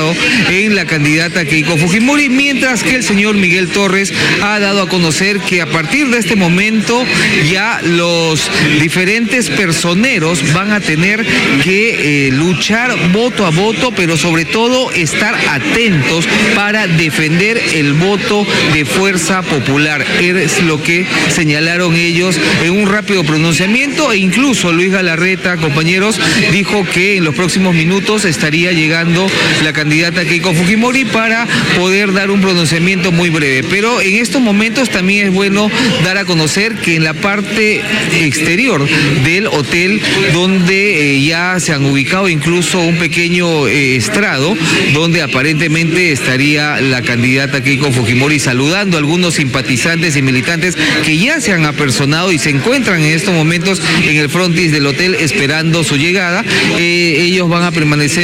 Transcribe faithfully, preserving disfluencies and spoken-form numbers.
confiado en la candidata Keiko Fujimori, mientras que el señor Miguel Torres ha dado a conocer que a partir de este momento ya los diferentes personeros van a tener que eh, luchar voto a voto, pero sobre todo estar atentos para defender el voto de Fuerza Popular. Es lo que señalaron ellos en un rápido pronunciamiento, e incluso Luis Galarreta, compañeros, dijo que en los próximos minutos estaría llegando la candidata Keiko Fujimori para poder dar un pronunciamiento muy breve. Pero en estos momentos también es bueno dar a conocer que en la parte exterior del hotel, donde eh, ya se han ubicado incluso un pequeño eh, estrado, donde aparentemente estaría la candidata Keiko Fujimori saludando a algunos simpatizantes y militantes que ya se han apersonado y se encuentran en estos momentos en el frontis del hotel esperando su llegada. Eh, ellos van a permanecer